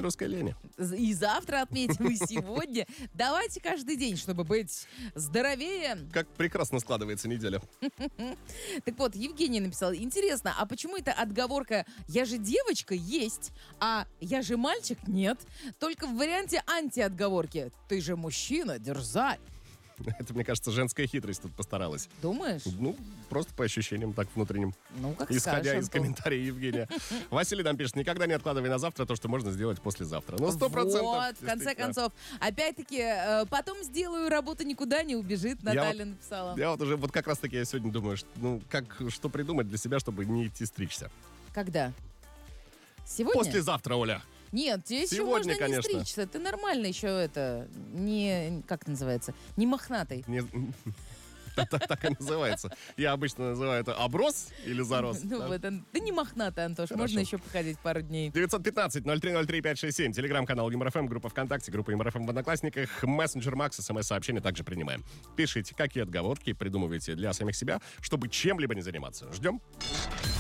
русской лени. И завтра отметим, и сегодня. Давайте каждый день, чтобы быть здоровее. Как прекрасно складывается неделя. Так вот, Евгений написал, интересно, а почему эта отговорка «я же девочка» есть, а «я же мальчик» нет? Только в варианте антиотговорки «ты же мужчина, дерзай». Это, мне кажется, женская хитрость тут постаралась. Думаешь? Ну, просто по ощущениям так внутренним. Ну, как Исходя скажешь, из Антон. комментариев Евгения. Василий нам пишет, никогда не откладывай на завтра то, что можно сделать послезавтра. Ну, 100%. Вот, в конце концов. Опять-таки, потом сделаю, работа никуда не убежит, Наталья написала. Я вот уже, вот как раз таки я сегодня думаю, что придумать для себя, чтобы не идти стричься. Когда? Сегодня? Послезавтра, Оля. Нет, тебе еще Сегодня, можно конечно. не стричься. Ты нормально еще не, как это называется, не мохнатый. Так и называется. Я обычно называю это оброс или зарос. Ты не мохнатый, Антош, Хорошо. можно еще походить пару дней. 915-0303-567. Телеграм-канал ЮморФМ, группа ВКонтакте, группа ЮморФМ в Одноклассниках, мессенджер Макс, СМС-сообщения также принимаем. Пишите, какие отговорки придумываете для самих себя, чтобы чем-либо не заниматься. Ждем.